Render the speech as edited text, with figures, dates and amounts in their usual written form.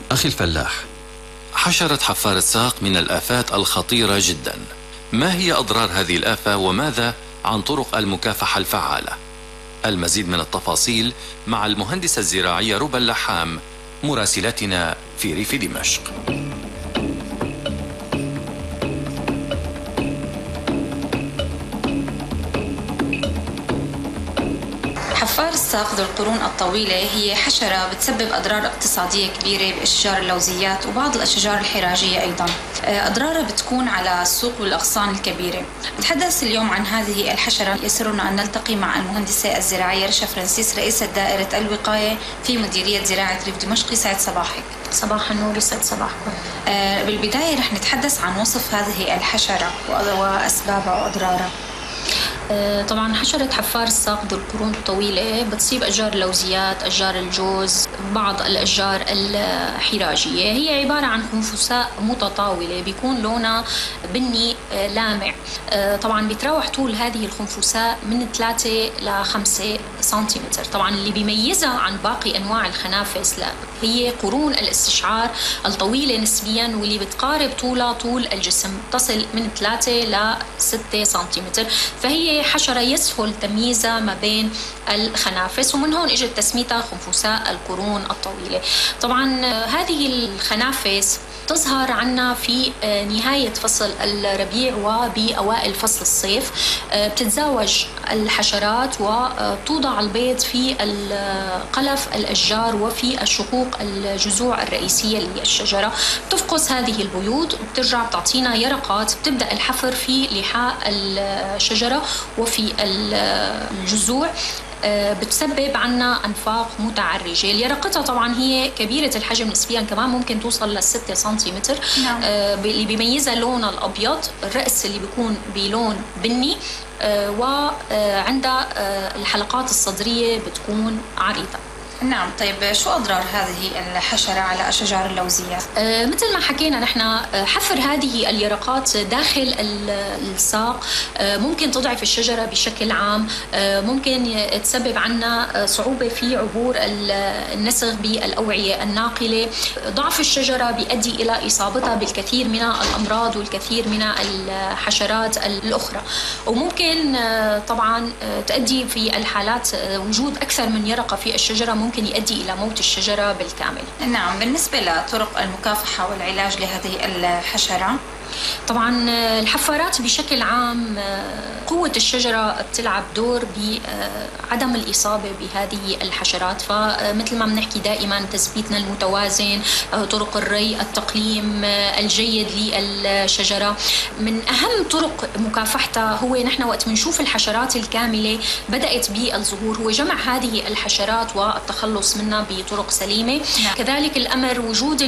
أخي الفلاح، حشرة حفار الساق من الآفات الخطيرة جدا. ما هي أضرار هذه الآفة وماذا عن طرق المكافحة الفعالة؟ المزيد من التفاصيل مع المهندسة الزراعية ربى اللحام مراسلتنا في ريف دمشق. حفار الساق ذو القرون الطويلة هي حشرة بتسبب أضرار اقتصادية كبيرة بأشجار اللوزيات وبعض الأشجار الحراجية أيضا. أضرارها بتكون على السوق والأغصان الكبيرة. نتحدث اليوم عن هذه الحشرة. يسرنا أن نلتقي مع المهندسة الزراعية رشا فرانسيس، رئيسة دائرة الوقاية في مديرية زراعة ريف دمشق. يسعد صباحك. صباح النور، يسعد صباحكم. بالبداية رح نتحدث عن وصف هذه الحشرة وأسبابها وأضرارها. طبعا حشرة حفار الساق ذو القرون الطويلة بتصيب أشجار اللوزيات، أشجار الجوز، بعض الأشجار الحراجية. هي عبارة عن خنفساء متطاولة بيكون لونها بني لامع. طبعا بيتراوح طول هذه الخنفساء من 3 ل 5 سنتيمتر. طبعا اللي بيميزها عن باقي أنواع الخنافس هي قرون الاستشعار الطويلة نسبيا، واللي بتقارب طولها طول الجسم، تصل من 3 ل 6 سنتيمتر. فهي حشرة يسهل تمييزها ما بين الخنافس، ومن هون اجت تسميتها خنفساء القرون الطويلة. طبعا هذه الخنافس تظهر عنا في نهاية فصل الربيع وبأوائل فصل الصيف. بتتزاوج الحشرات وتوضع البيض في قلف الأشجار وفي الشقوق الجذوع الرئيسية للشجرة. تفقس هذه البيوض وبترجع بتعطينا يرقات. بتبدأ الحفر في لحاء الشجرة وفي الجذوع. بتسبب عنا أنفاق متعرجة. اليرقتها طبعا هي كبيرة الحجم نسبيا، كمان ممكن توصل ل6 سنتيمتر. نعم. اللي بيميزها لونها الأبيض، الرأس اللي بيكون بلون بني، وعندها الحلقات الصدرية بتكون عريضة. نعم. طيب شو أضرار هذه الحشرة على أشجار اللوزيات؟ مثل ما حكينا نحن، حفر هذه اليرقات داخل الساق ممكن تضعف الشجرة بشكل عام، ممكن تسبب عنا صعوبة في عبور النسغ بالأوعية الناقلة. ضعف الشجرة بيؤدي إلى إصابتها بالكثير من الأمراض والكثير من الحشرات الأخرى، وممكن طبعا تؤدي في الحالات وجود أكثر من يرقة في الشجرة ممكن يؤدي إلى موت الشجرة بالكامل. نعم. بالنسبة لطرق المكافحة والعلاج لهذه الحشرة، طبعا الحفارات بشكل عام قوة الشجرة بتلعب دور بعدم الإصابة بهذه الحشرات. فمثل ما بنحكي دائما تثبيتنا المتوازن، طرق الري، التقليم الجيد للشجرة. من أهم طرق مكافحتها هو نحن وقت منشوف الحشرات الكاملة بدأت بالظهور، هو جمع هذه الحشرات والتخلص منها بطرق سليمة. كذلك الأمر وجود